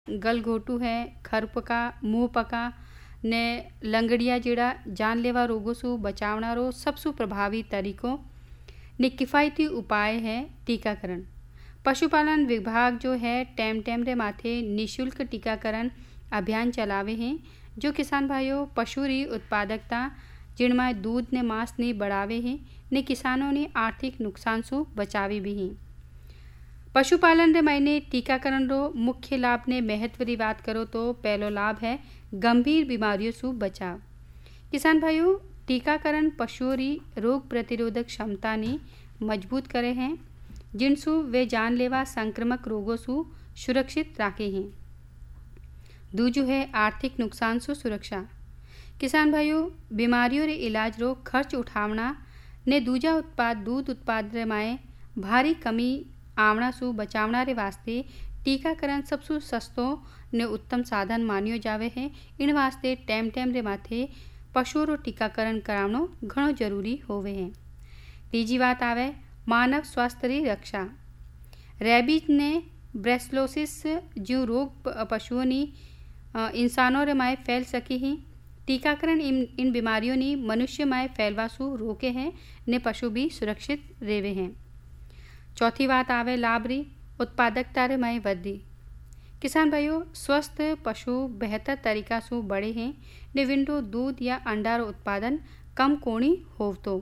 गलघोटू है, खरपका, मुँह पका ने लंगड़िया जेड़ा जानलेवा रोगों से बचावनारो सबसे प्रभावी तरीकों ने किफ़ायती उपाय है टीकाकरण। पशुपालन विभाग जो है टेम रे माथे निःशुल्क टीकाकरण अभियान चलावे हैं, जो किसान भाइयों पशु री उत्पादकता जिनमें दूध ने मांस ने बढ़ावे हैं ने किसानों ने आर्थिक नुकसान से बचावे भी हैं। पशुपालन रे महीने टीकाकरण रो मुख्य लाभ ने महत्व री बात करो तो पहलो लाभ है गंभीर बीमारियों से बचाव। किसान भाइयों टीकाकरण पशुओं री रोग प्रतिरोधक क्षमता ने मजबूत करे हैं, जिनसे वे जानलेवा संक्रामक रोगों से सुरक्षित रखे हैं। दूजो है आर्थिक नुकसान से सुरक्षा। किसान भाइयों बीमारियों रे इलाज रो खर्च उठावना ने दूजा दूध उत्पाद रे माए भारी कमी आवना से बचावना रे वास्ते टीकाकरण सबसे सस्तो ने उत्तम साधन मानियो जावे है। इन वास्ते टेम रे माथे पशुओं रो टीकाकरण करावनो घणो जरूरी होवे है। तीजी बात आवे मानव स्वास्थ्य री रक्षा। रेबीज ने ब्रेसलोसिस जो रोग पशुओं नी इंसानों रे माए फैल सकी ही। टीकाकरण इन बीमारियों ने मनुष्य माए फैलवा से रोके हैं ने पशु भी सुरक्षित रेवे हैं। चौथी बात आवे लाभ री उत्पादकता रे माए वृद्धि। किसान भाइयों स्वस्थ पशु बेहतर तरीका से बढ़े हैं ने विंडो दूध या अंडा रो उत्पादन कम कोणी होवतो।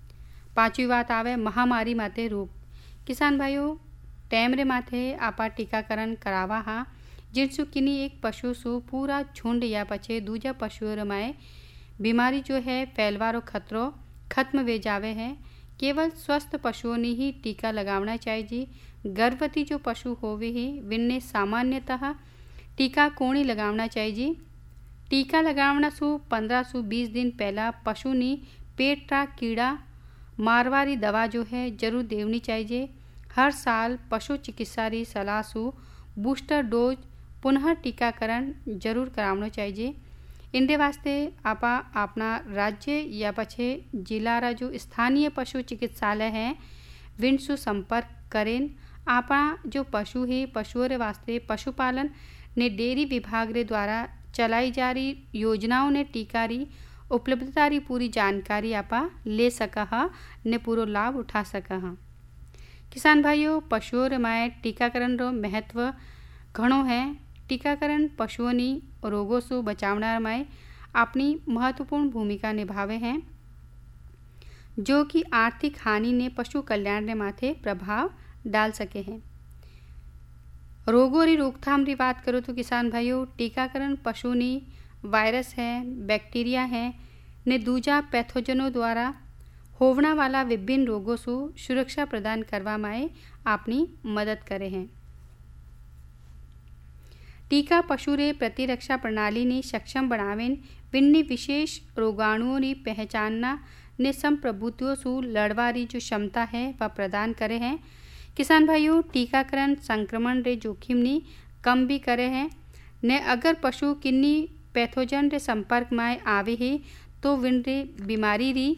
पांचवी बात आवे महामारी माते रोग। किसान भाइयों टाइम रे माथे आपा टीकाकरण करावा हा, जिनसु किन्हीं एक पशु से पूरा झुंड या पछे दूजा पशुओं रे माए बीमारी जो है फैलवारो खतरो खत्म वे जावे है। केवल स्वस्थ पशुओं ने ही टीका लगावना चाहिए। गर्भवती जो पशु होवे ही विनने सामान्यतः टीका कोणी लगावना चाहिए। टीका लगावना से 15 से 20 दिन पहला पशु ने पेट का कीड़ा मारवारी दवा जो है जरूर देवनी चाहिए। हर साल पशु चिकित्सा री सलाह से बूस्टर डोज पुनः टीकाकरण जरूर करावना चाहिए। इनके वास्ते आपा अपना राज्य या पछे जिला रा जो स्थानीय पशु चिकित्सालय है विनसु संपर्क करें। आपा जो पशु है पशुओं रे वास्ते पशुपालन ने डेयरी विभाग रे द्वारा चलाई जा रही योजनाओं ने टीका री उपलब्धता री पूरी जानकारी आपा ले सका ने पूरा लाभ उठा सका। किसान भाइयों पशुओं रे माए टीकाकरण रो महत्व घणो है। टीकाकरण पशुओं नी रोगों से बचावना माए अपनी महत्वपूर्ण भूमिका निभावे हैं, जो कि आर्थिक हानि ने पशु कल्याण रे माथे प्रभाव डाल सके हैं। रोगों री रोकथाम री बात करो तो किसान भाइयों टीकाकरण पशु नी वायरस है बैक्टीरिया है ने दूजा पैथोजनों द्वारा होवना वाला विभिन्न रोगों से सुरक्षा प्रदान करवा माए अपनी मदद करे हैं। टीका पशु रे प्रतिरक्षा प्रणाली ने सक्षम बनावेन विन्नी विशेष रोगाणुओं ने पहचानना ने संप्रभुत्वों से लड़वा री जो क्षमता है वह प्रदान करे हैं। किसान भाइयों टीकाकरण संक्रमण रे जोखिम ने कम भी करे हैं ने अगर पशु किन्नी पैथोजन रे संपर्क में आवे ही तो विन रे बीमारी री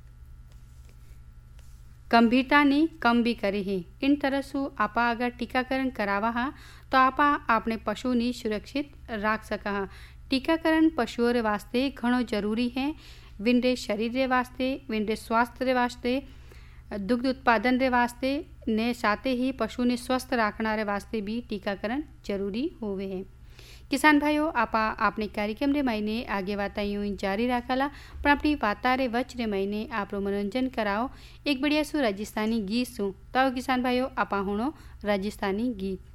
गंभीरता ने कम भी करे हैं। इन तरह से आपा अगर टीकाकरण करावा हा तो आपा अपने पशु ने सुरक्षित रख सका। टीकाकरण पशुओं रे वास्ते घणो जरूरी है। विन रे शरीर रे वास्ते विन रे स्वास्थ्य रे वास्ते दुग्ध उत्पादन रे वास्ते ने साथे ही पशु ने स्वस्थ रखना रे वास्ते भी टीकाकरण जरूरी होवे है। किसान भाइयों आपा अपने कार्यक्रम रे महीने आगे वाता यूं जारी रखला पर अपनी वाता रे वच रे महीने आप मनोरंजन कराओ एक बढ़िया सु राजस्थानी गीत सु। तो किसान भाइयों आपा हुणो राजस्थानी गीत।